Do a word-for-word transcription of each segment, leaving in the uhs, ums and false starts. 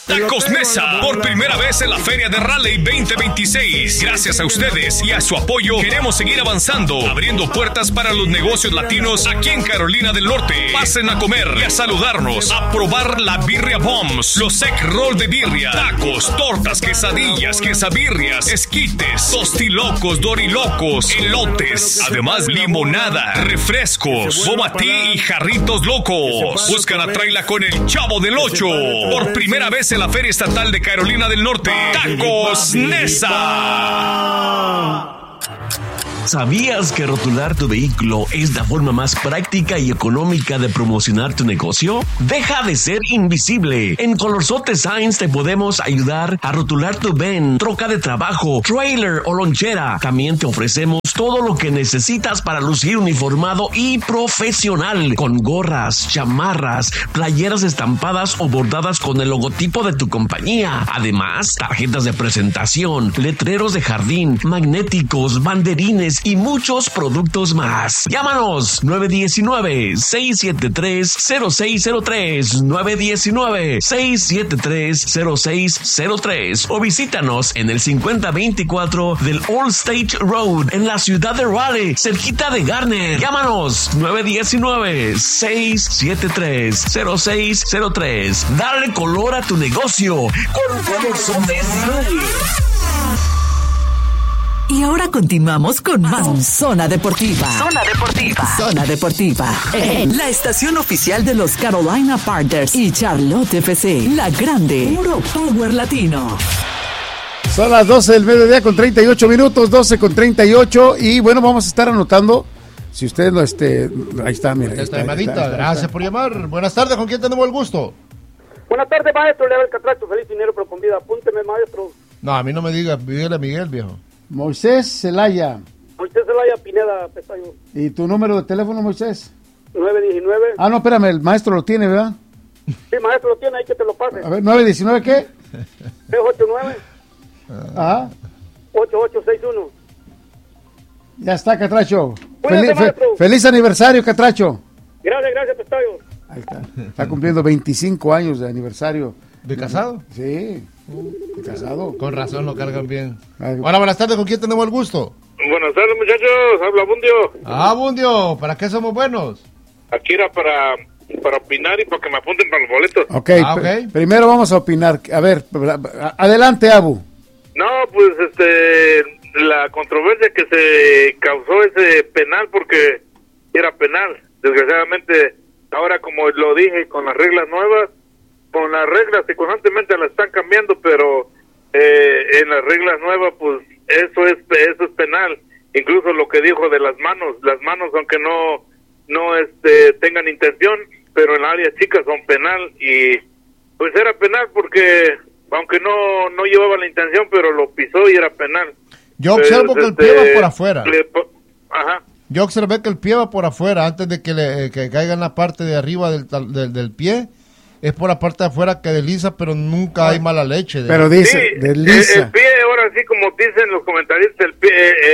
Tacos Nesa, por primera vez en la Feria de Raleigh veinte veintiséis. Gracias a ustedes y a su apoyo, queremos seguir avanzando, abriendo puertas para los negocios latinos aquí en Carolina del Norte. Pasen a comer y a saludarnos, a probar la birria bombs, los egg roll de birria, tacos, tortas, quesadillas, quesabirrias, esquites, tostilocos, dorilocos, elotes, además limonada, refrescos, boba tea y jarritos locos. Buscan a Traila con el Chavo del Ocho, por primera vez en la Feria Estatal de Carolina del Norte. Tacos Nesa. ¿Sabías que rotular tu vehículo es la forma más práctica y económica de promocionar tu negocio? Deja de ser invisible. En Colorsote Signs te podemos ayudar a rotular tu van, troca de trabajo, trailer o lonchera. También te ofrecemos todo lo que necesitas para lucir uniformado y profesional, con gorras, chamarras, playeras estampadas o bordadas con el logotipo de tu compañía. Además, tarjetas de presentación, letreros de jardín, magnéticos, banderines y muchos productos más. Llámanos nueve uno nueve, seis siete tres, cero seis cero tres, nueve uno nueve, seis siete tres, cero seis cero tres o visítanos en el cincuenta veinticuatro del Old State Road en la ciudad de Raleigh, cerquita de Garner. Llámanos nueve uno nueve, seis siete tres, cero seis cero tres. Dale color a tu negocio con Colorsote. Y ahora continuamos con más Zona Deportiva. Zona Deportiva. Zona Deportiva. En la estación oficial de los Carolina Panthers y Charlotte F C. La grande. Puro Power Latino. Son las doce del mediodía con treinta y ocho minutos, doce con treinta y ocho. Y bueno, vamos a estar anotando. Si usted no esté. Ahí está, mira. Ahí está, llamadita. Está, está, gracias está. por llamar. Buenas tardes, ¿con quién tenemos el gusto? Buenas tardes, maestro. Le da el catracho. Feliz dinero, pero con vida. Apúnteme, maestro. No, a mí no me diga. Miguel a Miguel, viejo. Moisés Zelaya. Moisés Zelaya Pineda, Pestaño. ¿Y tu número de teléfono, Moisés? nueve uno nueve. Ah, no, espérame, el maestro lo tiene, ¿verdad? Sí, maestro lo tiene, ahí que te lo pase. A ver, nueve uno nueve, ¿qué? tres ocho nueve. Ajá. ocho ocho seis uno. Ya está, Catracho. Cuídate, Fel- fe- feliz aniversario, Catracho. Gracias, gracias, Pestaño. Ahí está. Está cumpliendo veinticinco años de aniversario. ¿De casado? Sí. Uh, casado. Con razón lo cargan bien. Hola, buenas tardes, ¿con quién tenemos el gusto? Buenas tardes, muchachos, habla Bundio. Ah, Bundio, ¿para qué somos buenos? Aquí era para, para opinar y para que me apunten para los boletos. Ok, ah, okay. Pr- primero vamos a opinar. A ver, adelante, Abu. No, pues este, la controversia que se causó ese penal, porque era penal. Desgraciadamente, ahora como lo dije, con las reglas nuevas, con las reglas que constantemente las están cambiando, pero eh, en las reglas nuevas, pues eso es eso es penal. Incluso lo que dijo de las manos, las manos aunque no no este tengan intención, pero en la área chica son penal, y pues era penal porque aunque no no llevaba la intención, pero lo pisó y era penal. Yo observo pues, que el este, pie va por afuera. Le, ajá. Yo observé que el pie va por afuera antes de que le que caiga en la parte de arriba del del, del pie. Es por la parte de afuera que desliza, pero nunca hay mala leche. De pero dice, sí, desliza. El, el pie, ahora sí, como dicen los comentaristas, el pie,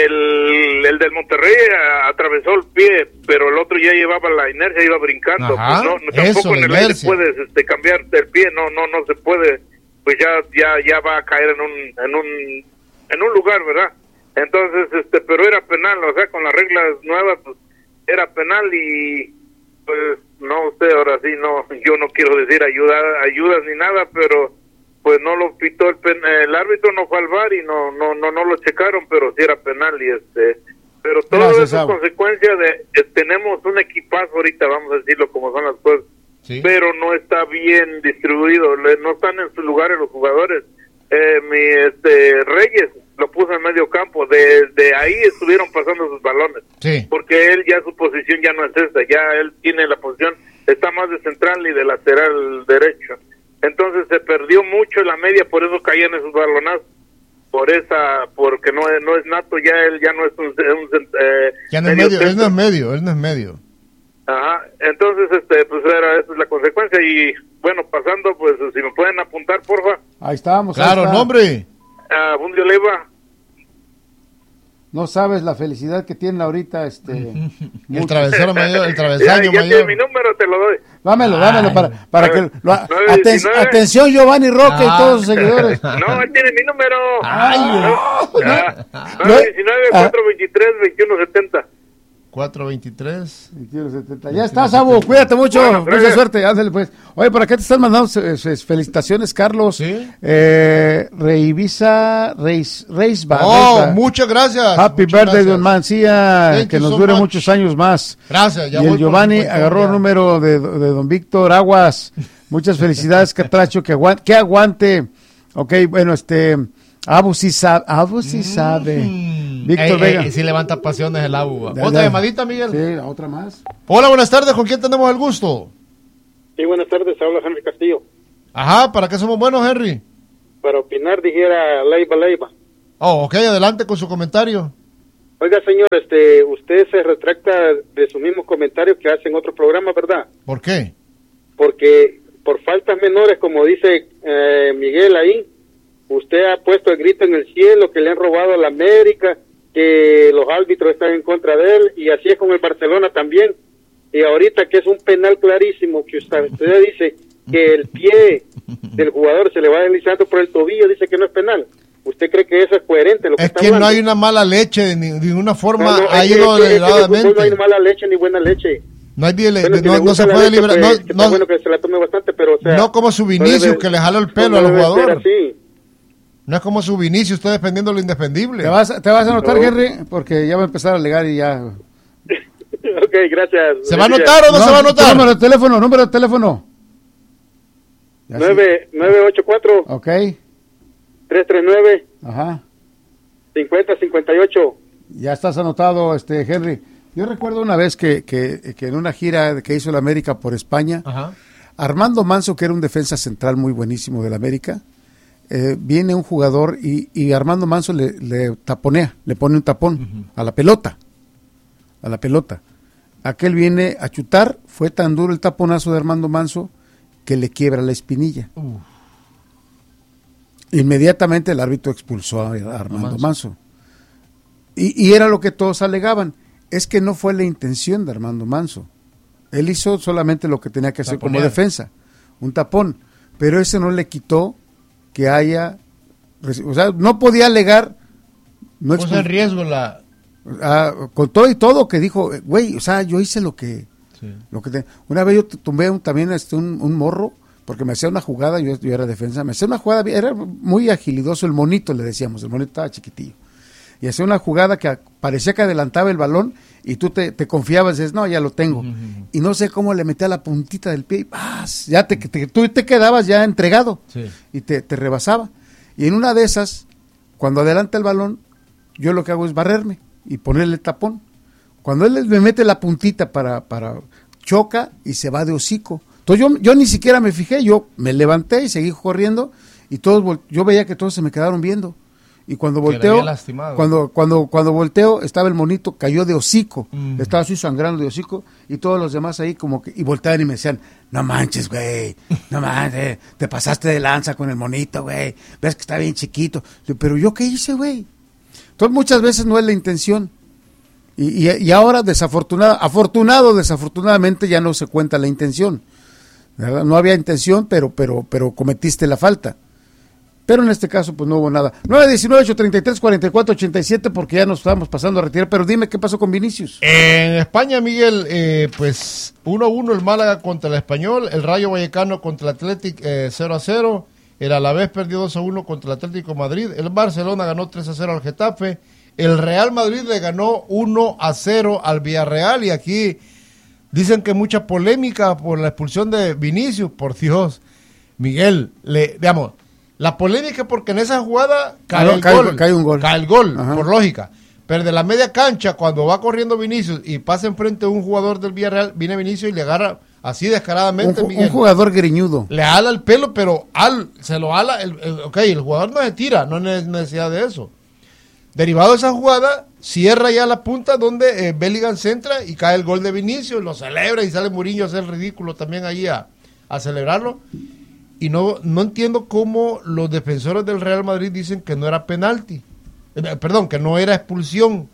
el, el del Monterrey atravesó el pie, pero el otro ya llevaba la inercia, iba brincando. Ajá, pues no, no, tampoco eso, en el aire puedes este, cambiar el pie, no, no, no se puede, pues ya, ya, ya va a caer en un, en un, en un lugar, ¿verdad? Entonces, este, pero era penal, o sea, con las reglas nuevas, pues, era penal y, pues, no, usted ahora sí, no, yo no quiero decir ayuda, ayudas ni nada, pero pues no lo pitó el pen, el árbitro, no fue al V A R y no no no no lo checaron, pero sí era penal y este, pero todo eso es consecuencia de eh, tenemos un equipazo ahorita, vamos a decirlo como son las cosas, sí. Pero no está bien distribuido, no están en su lugares los jugadores. Eh, mi este Reyes lo puso en medio campo, desde ahí estuvieron pasando sus balones, sí. Porque él ya su posición ya no es esta, ya él tiene la posición, está más de central y de lateral derecho, entonces se perdió mucho la media, por eso caían esos balonazos, por esa, porque no es, no es nato, ya él ya no es un, un eh, ya no es medio, él no es medio, él no es medio. Ajá, entonces este pues era esa es la consecuencia y bueno, pasando pues si me pueden apuntar, porfa. Ahí estamos. Claro, ahí está. Nombre. Uh, Bundio Leiva. No sabes la felicidad que tiene ahorita este el travesero mayor, el travesaño ya, ya mayor. Mi número te lo doy. Dámelo, dámelo Ay, para, para nueve, que lo, nueve, aten- diecinueve. atención Giovanni Roque Ah. y todos sus seguidores. No, él tiene mi número. Ay, nueve diecinueve, cuatro veintitrés, veintiuno setenta. cuatro veintitrés. Ya está, Sabo, cuídate mucho, Bueno, mucha gracias. suerte, ándale pues. Oye, por acá te están mandando eh, eh, felicitaciones, Carlos. Sí. Eh, Reivisa, Reis, Reisba. Oh, Reisba. muchas gracias. Happy Muchas birthday, gracias. don Mancía, Thank que you nos so dure much. muchos años más. Gracias. Ya Y voy el por Giovanni cincuenta agarró ya. el número de, de don Víctor Aguas. Muchas felicidades, Catracho, que aguante, que aguante. Ok, bueno, este, Abu sí sabe, Abu sí sabe. Mm. Víctor Ey, Vega. ey, sí levanta pasiones el agua. Ya, Otra ya. llamadita, Miguel. Sí, la otra más. Hola, buenas tardes. ¿Con quién tenemos el gusto? Sí, buenas tardes, habla Henry Castillo. Ajá, ¿para qué somos buenos, Henry? Para opinar dijera Leiva Leiva. Oh, ok, adelante con su comentario. Oiga, señor, este, usted se retracta de sus mismos comentarios que hace en otro programa, ¿verdad? ¿Por qué? Porque por faltas menores, como dice eh, Miguel ahí, usted ha puesto el grito en el cielo que le han robado a la América, que los árbitros están en contra de él, y así es con el Barcelona también. Y ahorita que es un penal clarísimo, que usted, usted dice que el pie del jugador se le va deslizando por el tobillo, dice que no es penal. ¿Usted cree que eso es coherente? Lo que Es está que hablando? no hay una mala leche, de, ni- de ninguna forma No, no, ha es que- ido es que- es que en el fútbol deliberadamente. no hay mala leche ni buena leche. No, hay dile- Bueno, si no, le no gusta se la puede leche, liberar. pues, No, que está no, bueno que se la tome bastante, pero o sea, no como su no Vinicius, debe- que le jala el pelo no al debe ser jugador. así. No es como su Vinicius, usted defendiendo lo indefendible. ¿Te vas, te vas a anotar, No. Henry? Porque ya va a empezar a alegar y ya. Ok, gracias. ¿Se va a Gracias. anotar o no, se va a anotar? Número de teléfono, número de teléfono. Ya sí. nueve nueve ocho cuatro, Ok, tres tres nueve, ajá. cinco cero cinco ocho. Ya estás anotado, este Henry. Yo recuerdo una vez que, que, que en una gira que hizo el América por España, Ajá. Armando Manso, que era un defensa central muy buenísimo del América, eh, viene un jugador y, y Armando Manso le, le taponea, le pone un tapón uh-huh. a la pelota, a la pelota. Aquel viene a chutar, fue tan duro el taponazo de Armando Manso que le quiebra la espinilla. Uh. Inmediatamente el árbitro expulsó a Armando Manso. Manso. Y, y era lo que todos alegaban, es que no fue la intención de Armando Manso. Él hizo solamente lo que tenía que hacer Taponear. como defensa, un tapón, pero ese no le quitó que haya, o sea, no podía alegar. No puso en riesgo la... Ah, con todo y todo que dijo, güey, o sea, yo hice lo que... Sí. Lo que te, una vez yo tumbé un, también este, un, un morro, porque me hacía una jugada, yo, yo era defensa, me hacía una jugada, era muy agilidoso, el monito le decíamos, el monito estaba chiquitillo. Y hacía una jugada que parecía que adelantaba el balón y tú te, te confiabas y dices, no, ya lo tengo. Uh-huh. Y no sé cómo le metía la puntita del pie y ¡paz! Ya te, te, tú te quedabas ya entregado sí. y te, te rebasaba. Y en una de esas, cuando adelanta el balón, yo lo que hago es barrerme y ponerle tapón. Cuando él me mete la puntita para, para choca y se va de hocico. Entonces yo, yo ni siquiera me fijé, yo me levanté y seguí corriendo y todos yo veía que todos se me quedaron viendo. Y cuando volteo, cuando, cuando, cuando volteo, estaba el monito, cayó de hocico, mm. estaba así sangrando de hocico, y todos los demás ahí como que, y volteaban y me decían, no manches, güey, no manches, te pasaste de lanza con el monito, güey, ves que está bien chiquito. Pero yo, ¿qué hice, güey? Entonces muchas veces no es la intención. Y, y, y ahora, desafortunado, afortunado, desafortunadamente, ya no se cuenta la intención. ¿Verdad? No había intención, pero, pero, pero cometiste la falta. Pero en este caso, pues no hubo nada. nueve diecinueve, ocho treinta y tres, cuarenta y cuatro ochenta y siete, porque ya nos estamos pasando a retirar. Pero dime, ¿qué pasó con Vinicius? En España, Miguel, eh, pues uno a uno el Málaga contra el Español, el Rayo Vallecano contra el Athletic eh, cero a cero, el Alavés perdió dos a uno contra el Atlético Madrid, el Barcelona ganó tres a cero al Getafe, el Real Madrid le ganó uno a cero al Villarreal, y aquí dicen que mucha polémica por la expulsión de Vinicius. Por Dios, Miguel, le digamos... La polémica porque en esa jugada cae, ah, no, el, cae, gol, cae un gol. Cae el gol, Ajá. por lógica. Pero de la media cancha, cuando va corriendo Vinicius y pasa enfrente de un jugador del Villarreal, viene Vinicius y le agarra así descaradamente. Un, Miguel. un jugador greñudo. Le ala el pelo, pero al, se lo ala. El, el, ok, el jugador no se tira, no hay necesidad de eso. Derivado de esa jugada, cierra ya la punta donde eh, Bellingham centra y cae el gol de Vinicius, lo celebra y sale Mourinho a hacer el ridículo también ahí a, a celebrarlo. Y no, no entiendo cómo los defensores del Real Madrid dicen que no era penalti. Eh, perdón, que no era expulsión.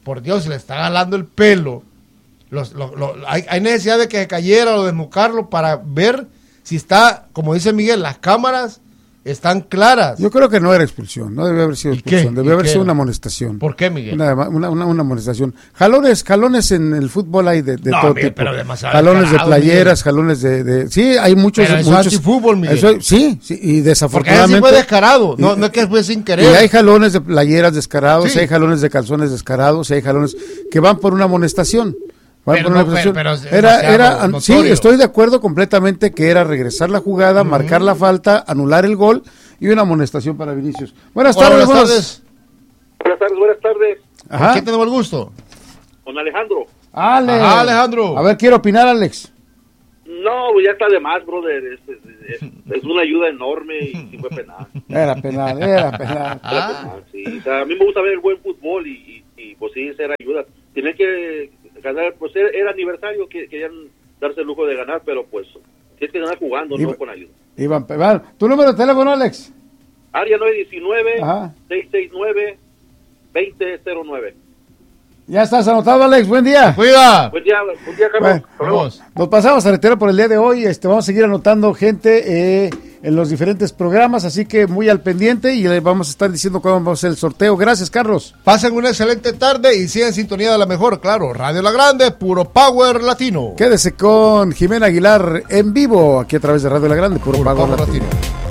por Dios, le está jalando el pelo. Los, lo, lo, hay, hay necesidad de que cayera o desnucarlo para ver si está, como dice Miguel, las cámaras están claras. Yo creo que no era expulsión, no debe haber sido expulsión, debe haber sido era? una amonestación. ¿Por qué, Miguel? Una, una, una, una amonestación. Jalones, jalones en el fútbol hay de, de no, todo Miguel, tipo. pero demasiado jalones descarado, de playeras, Miguel. jalones de, de... Sí, hay muchos... Pero eso muchos es antifútbol, Miguel. Eso, sí, sí, y desafortunadamente... Porque así fue descarado, no, no es que fue sin querer. Y hay jalones de playeras descarados, Sí. hay jalones de calzones descarados, y hay jalones que van por una amonestación. Van Pero por una no, amonestación. pero- pero es era, demasiado era, sí, notorio. estoy de acuerdo completamente que era regresar la jugada, marcar la falta, anular el gol y una amonestación para Vinicius. Buenas Hola, tardes, buenas buenas- tardes. Buenas tardes, buenas tardes. Ajá. ¿Con quién tenemos el gusto? Con Alejandro. Ale. Ajá, Alejandro. A ver, quiero opinar, Alex. No, pues ya está de más, brother. Es, es, es, es una ayuda enorme y sí fue penal. Era penal, era penal. Era penal, sí. O sea, a mí me gusta ver el buen fútbol y, y, y pues sí, era ayuda. Tienen que ganar, pues era, era aniversario, que querían darse el lujo de ganar, pero pues tienes que ganar jugando, Iba- no con ayuda. Iván, Iván, ¿tu número de teléfono, Alex? Área nueve uno Ajá. nueve, seis seis nueve, dos cero cero nueve. Ya estás anotado, Alex, buen día. Cuida. Buen día, buen día, Carlos. Bueno, Hasta luego. Vamos. Nos pasamos a retirar por el día de hoy. Este, vamos a seguir anotando gente eh, en los diferentes programas, así que muy al pendiente y le vamos a estar diciendo cuándo vamos a hacer el sorteo. Gracias, Carlos. Pasen una excelente tarde y sigan en sintonía de la mejor, claro. Radio La Grande, puro power latino. Quédese con Jimena Aguilar en vivo, aquí a través de Radio La Grande, puro, Puro Pago power Latino. latino.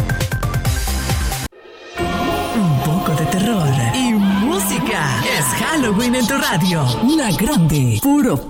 Un poco de terror y música. Es Halloween en tu radio. La Grande, puro